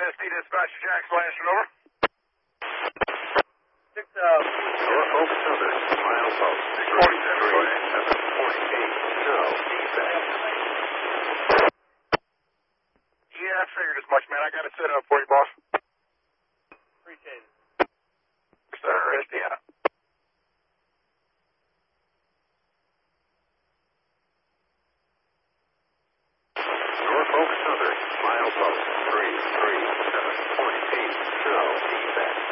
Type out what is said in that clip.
ISD dispatcher Jack Blanchard, over. Norfolk Southern, milepost, degree 748, no defect. Yeah, I figured as much, man. I got it set up for you, boss.